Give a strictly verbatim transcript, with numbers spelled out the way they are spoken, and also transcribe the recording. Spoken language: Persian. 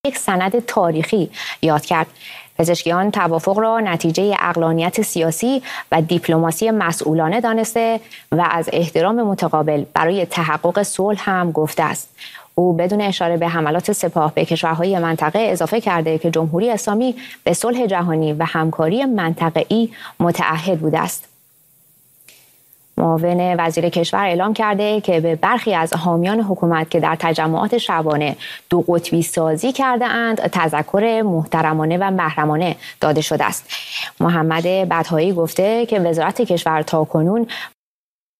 یک سند تاریخی یاد کرد. پزشکیان توافق را نتیجه عقلانیت سیاسی و دیپلماسی مسئولانه دانسته و از احترام متقابل برای تحقق صلح هم گفته است. او بدون اشاره به حملات سپاه به کشورهای منطقه اضافه کرده که جمهوری اسلامی به صلح جهانی و همکاری منطقه‌ای متعهد بوده است. معاون وزیر کشور اعلام کرده که به برخی از حامیان حکومت که در تجمعات شبانه دو قطبی سازی کرده اند تذکر محترمانه و محرمانه داده شده است. محمد بدهایی گفته که وزارت کشور تاکنون